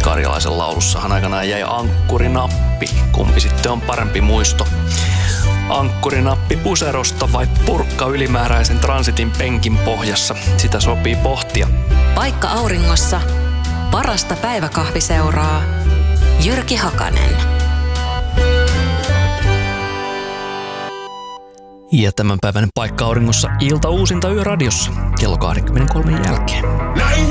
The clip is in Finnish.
Karjalaisen laulussahan aikanaan jäi ankkurinappi. Kumpi sitten on parempi muisto? Ankkurinappi puserosta vai purkka ylimääräisen transitin penkin pohjassa? Sitä sopii pohtia. Paikka auringossa. Parasta päiväkahviseuraa. Jyrki Hakanen. Ja tämän päivän Paikka auringossa ilta uusinta Yöradiossa kello 23 jälkeen.